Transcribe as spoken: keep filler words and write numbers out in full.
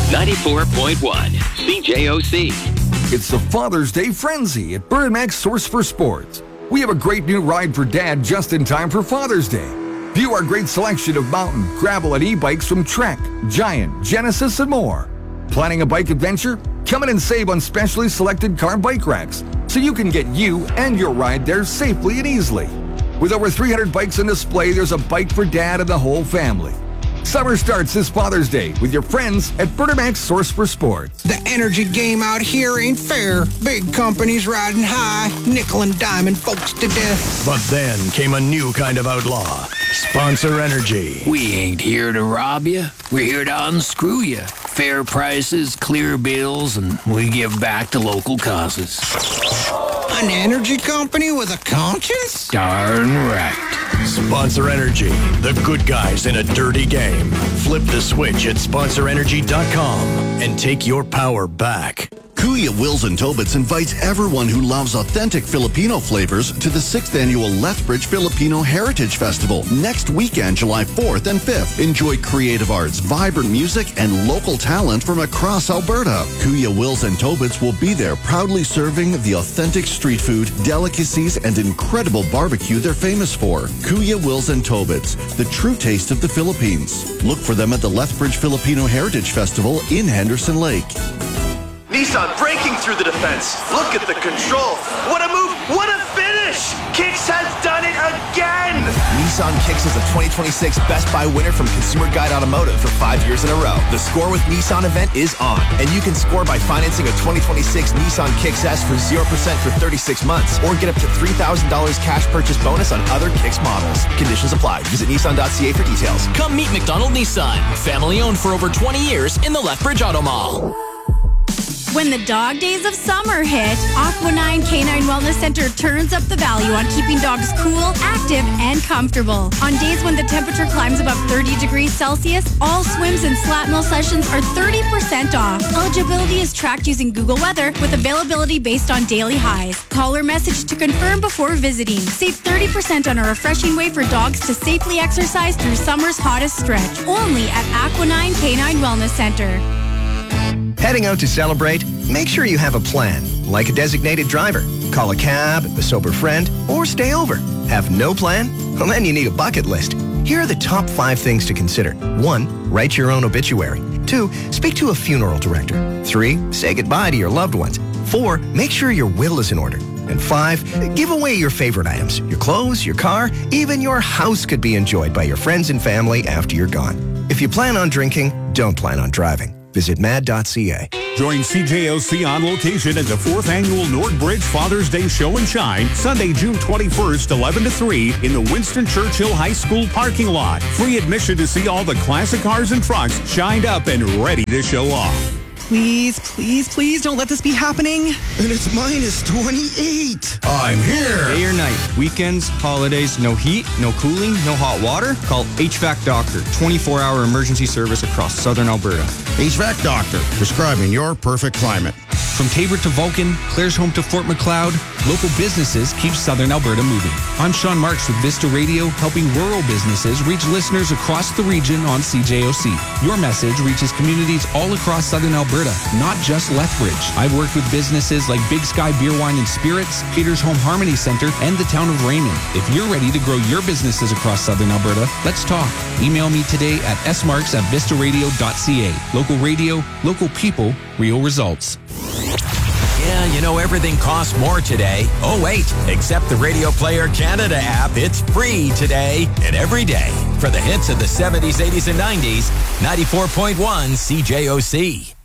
ninety-four point one C J O C. It's the Father's Day Frenzy at Burnmax Source for Sports. We have a great new ride for Dad just in time for Father's Day. View our great selection of mountain, gravel, and e-bikes from Trek, Giant, Genesis, and more. Planning a bike adventure? Come in and save on specially selected car bike racks so you can get you and your ride there safely and easily. With over three hundred bikes on display, there's a bike for Dad and the whole family. Summer starts this Father's Day with your friends at Burnmax Source for Sports. The energy game out here ain't fair. Big companies riding high, nickel and diamond folks to death. But then came a new kind of outlaw. Sponsor Energy. We ain't here to rob you. We're here to unscrew you. Fair prices, clear bills, and we give back to local causes. An energy company with a conscience? Darn right. Sponsor Energy, the good guys in a dirty game. Flip the switch at sponsor energy dot com and take your power back. Kuya Wills and Tobits invites everyone who loves authentic Filipino flavors to the sixth Annual Lethbridge Filipino Heritage Festival next weekend, July fourth and fifth. Enjoy creative arts, vibrant music, and local talent from across Alberta. Kuya Wills and Tobits will be there proudly serving the authentic street food, delicacies, and incredible barbecue they're famous for. Kuya Wills and Tobits, the true taste of the Philippines. Look for them at the Lethbridge Filipino Heritage Festival in Henderson Lake. Nissan breaking through the defense. Look at the control. What a move. What a finish. Kicks has done it again. Nissan Kicks is a twenty twenty-six Best Buy winner from Consumer Guide Automotive for five years in a row. The Score with Nissan event is on, and you can score by financing a twenty twenty-six Nissan Kicks S for zero percent for thirty-six months, or get up to three thousand dollars cash purchase bonus on other Kicks models. Conditions apply. Visit Nissan dot C A for details. Come meet McDonald Nissan. Family owned for over twenty years in the Lethbridge Auto Mall. When the dog days of summer hit, Aqua nine Canine Wellness Center turns up the value on keeping dogs cool, active, and comfortable. On days when the temperature climbs above thirty degrees Celsius, all swims and slat mill sessions are thirty percent off. Eligibility is tracked using Google Weather with availability based on daily highs. Call or message to confirm before visiting. Save thirty percent on a refreshing way for dogs to safely exercise through summer's hottest stretch. Only at Aqua nine Canine Wellness Center. Heading out to celebrate? Make sure you have a plan, like a designated driver. Call a cab, a sober friend, or stay over. Have no plan? Well, then you need a bucket list. Here are the top five things to consider. One, write your own obituary. Two, speak to a funeral director. Three, say goodbye to your loved ones. Four, make sure your will is in order. And five, give away your favorite items. Your clothes, your car, even your house could be enjoyed by your friends and family after you're gone. If you plan on drinking, don't plan on driving. Visit mad dot c a. Join C J O C on location at the fourth Annual Nordbridge Father's Day Show and Shine, Sunday, June twenty-first, eleven to three, in the Winston Churchill High School parking lot. Free admission to see all the classic cars and trucks shined up and ready to show off. Please, please, please don't let this be happening. And it's minus twenty-eight. I'm here. Day or night, weekends, holidays, no heat, no cooling, no hot water. Call H V A C Doctor, twenty-four hour emergency service across southern Alberta. H V A C Doctor, describing your perfect climate. From Tabor to Vulcan, Claresholm to Fort Macleod, local businesses keep southern Alberta moving. I'm Sean Marks with Vista Radio, helping rural businesses reach listeners across the region on C J O C. Your message reaches communities all across southern Alberta, not just Lethbridge. I've worked with businesses like Big Sky Beer, Wine and Spirits, Peters Home Harmony Center, and the town of Raymond. If you're ready to grow your businesses across southern Alberta, let's talk. Email me today at s marks at vista radio dot c a. Local radio, local people, real results. Yeah, you know, everything costs more today. Oh, wait, except the Radio Player Canada app. It's free today and every day. For the hits of the seventies, eighties, and nineties, ninety-four point one C J O C.